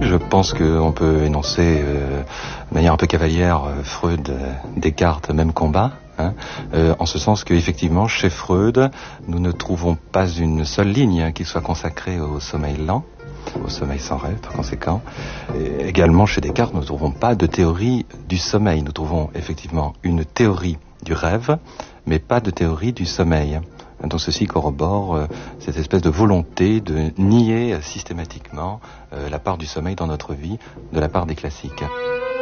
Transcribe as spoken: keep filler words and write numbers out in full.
Je pense qu'on peut énoncer euh, de manière un peu cavalière euh, Freud, euh, Descartes, même combat. Hein, euh, en ce sens qu'effectivement, chez Freud, nous ne trouvons pas une seule ligne hein, qui soit consacrée au sommeil lent, au sommeil sans rêve par conséquent. Et également chez Descartes, nous ne trouvons pas de théorie du sommeil. Nous trouvons effectivement une théorie du rêve, mais pas de théorie du sommeil. Donc ceci corrobore euh, cette espèce de volonté de nier euh, systématiquement euh, la part du sommeil dans notre vie de la part des classiques.